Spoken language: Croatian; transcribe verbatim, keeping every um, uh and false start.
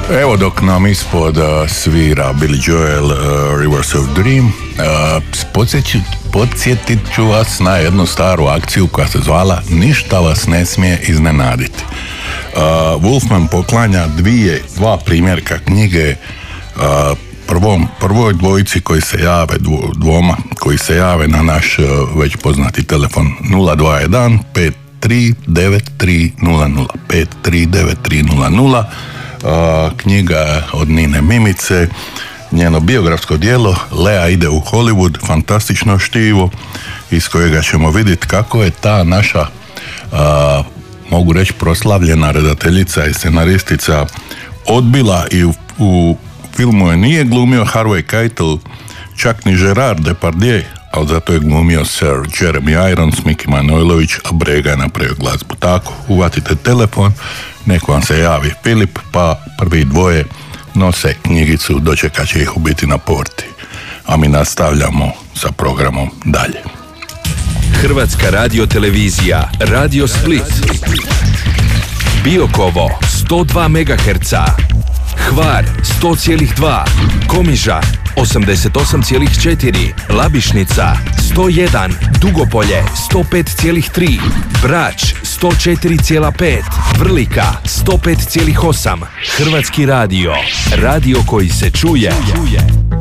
Evo dok nam ispod uh, svira Billy Joel, uh, Rivers of Dream, uh, podsjeći, podsjetit ću vas na jednu staru akciju koja se zvala Ništa vas ne smije iznenaditi. Uh, Wolfman poklanja dvije, dva primjerka knjige uh, prvom, prvoj dvojici koji se jave, dvo, dvoma koji se jave na naš uh, već poznati telefon nula dva jedan pet tri devet tri nula nula pet tri devet tri nula nula. Uh, knjiga od Nine Mimice, njeno biografsko djelo Lea ide u Hollywood, fantastično štivo iz kojega ćemo vidjeti kako je ta naša uh, mogu reći proslavljena redateljica i scenaristica odbila i u, u filmu je nije glumio Harvey Keitel, čak ni Gerard Depardieu, ali zato je glumio Sir Jeremy Irons, Miki Manojlović, a Brega je napravio glazbu. Tako, uvatite telefon, neko vam se javi Filip, pa prvi dvoje nose knjigicu, dočekat će ih u biti na porti. A mi nastavljamo sa programom dalje. Hrvatska radiotelevizija, Radio Split, Biokovo sto dva megaherca, Hvar sto zarez dva, Komiža osamdeset osam zarez četiri, Labišnica sto jedan, Dugopolje sto pet zarez tri, Brač sto četiri zarez pet, Vrlika sto pet zarez osam. Hrvatski radio, radio koji se čuje.